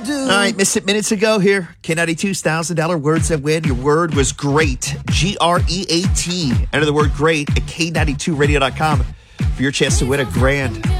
All right, missed it minutes ago here. K92's $1,000 words that win. Your word was great. GREAT. Enter the word great at K92radio.com for your chance to win a grand.